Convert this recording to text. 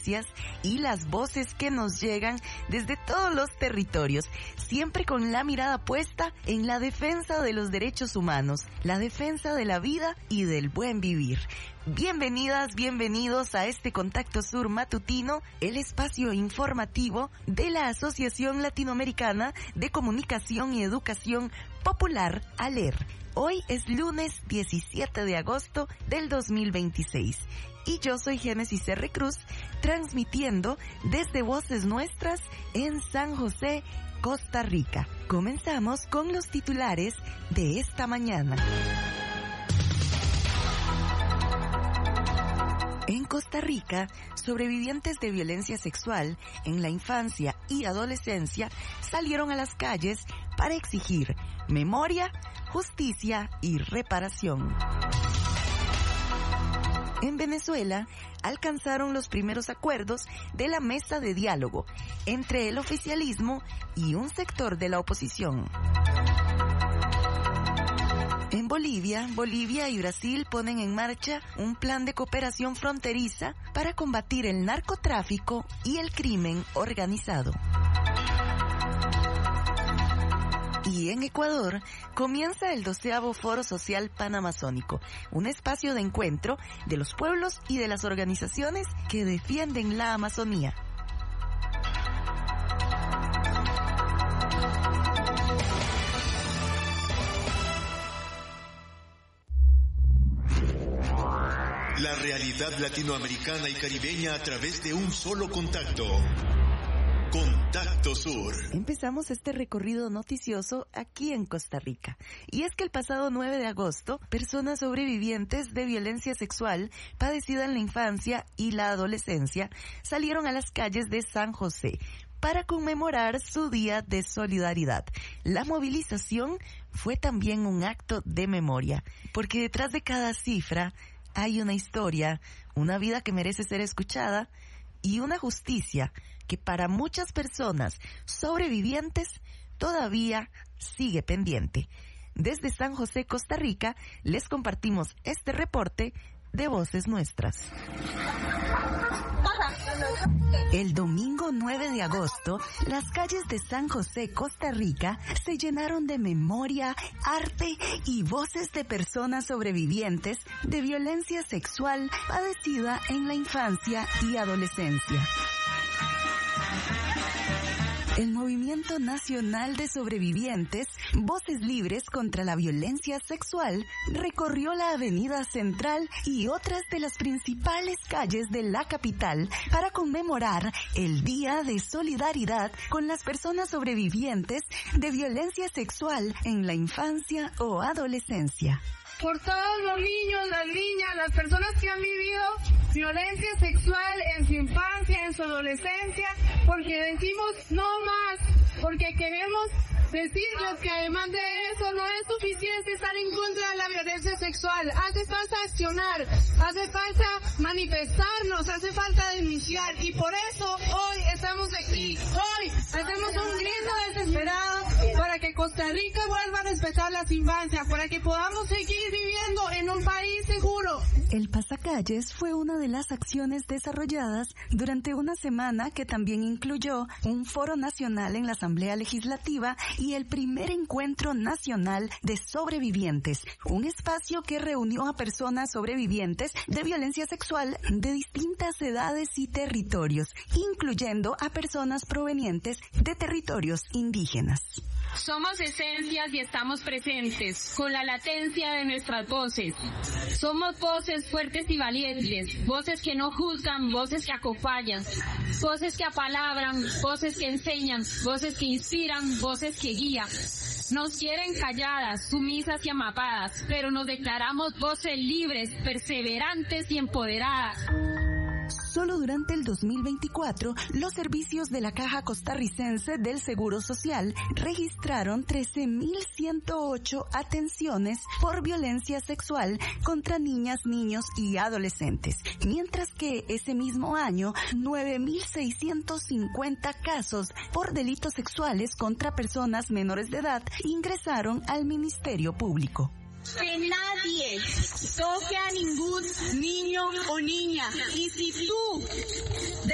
noticias y las voces que nos llegan desde todos los territorios, siempre con la mirada puesta en la defensa de los derechos humanos, la defensa de la vida y del buen vivir. Bienvenidas, bienvenidos a este Contacto Sur matutino, el espacio informativo de la Asociación Latinoamericana de Comunicación y Educación Popular, ALER. Hoy es lunes 17 de agosto del 2026 y yo soy Génesis R. Cruz, transmitiendo desde Voces Nuestras en San José, Costa Rica. Comenzamos con los titulares de esta mañana. En Costa Rica, sobrevivientes de violencia sexual en la infancia y adolescencia salieron a las calles para exigir memoria, justicia y reparación. En Venezuela, alcanzaron los primeros acuerdos de la mesa de diálogo entre el oficialismo y un sector de la oposición. En Bolivia y Brasil ponen en marcha un plan de cooperación fronteriza para combatir el narcotráfico y el crimen organizado. Y en Ecuador comienza el 12º Foro Social Panamazónico, un espacio de encuentro de los pueblos y de las organizaciones que defienden la Amazonía. La realidad latinoamericana y caribeña a través de un solo contacto. Contacto Sur. Empezamos este recorrido noticioso aquí en Costa Rica. Y es que el pasado 9 de agosto, personas sobrevivientes de violencia sexual padecida en la infancia y la adolescencia salieron a las calles de San José para conmemorar su Día de Solidaridad. La movilización fue también un acto de memoria, porque detrás de cada cifra hay una historia, una vida que merece ser escuchada y una justicia que para muchas personas sobrevivientes todavía sigue pendiente. Desde San José, Costa Rica, les compartimos este reporte de Voces Nuestras. El domingo 9 de agosto, las calles de San José, Costa Rica, se llenaron de memoria, arte y voces de personas sobrevivientes de violencia sexual padecida en la infancia y adolescencia. El Movimiento Nacional de Sobrevivientes, Voces Libres contra la Violencia Sexual, recorrió la Avenida Central y otras de las principales calles de la capital para conmemorar el Día de Solidaridad con las personas sobrevivientes de violencia sexual en la infancia o adolescencia. Por todos los niños, las niñas, las personas que han vivido violencia sexual en su infancia, en su adolescencia, porque decimos no más, porque queremos decirles que además de eso no es suficiente estar en contra de la violencia sexual. Hace falta accionar, hace falta manifestarnos, hace falta denunciar, y por eso hoy estamos aquí. Hoy hacemos un grito desesperado para que Costa Rica vuelva a respetar las infancias, para que podamos seguir viviendo en un país seguro. El pasacalles fue una de las acciones desarrolladas durante una semana que también incluyó un foro nacional en la Asamblea Legislativa y el primer encuentro nacional de sobrevivientes, un espacio que reunió a personas sobrevivientes de violencia sexual de distintas edades y territorios, incluyendo a personas provenientes de territorios indígenas. Somos esencias y estamos presentes con la latencia de nuestras voces. Somos voces fuertes y valientes, voces que no juzgan, voces que acompañan, voces que apalabran, voces que enseñan, voces que inspiran, voces que guían. Nos quieren calladas, sumisas y amapadas, pero nos declaramos voces libres, perseverantes y empoderadas. Solo durante el 2024, los servicios de la Caja Costarricense del Seguro Social registraron 13.108 atenciones por violencia sexual contra niñas, niños y adolescentes, mientras que ese mismo año, 9.650 casos por delitos sexuales contra personas menores de edad ingresaron al Ministerio Público. Que nadie toque a ningún niño o niña. Y si tú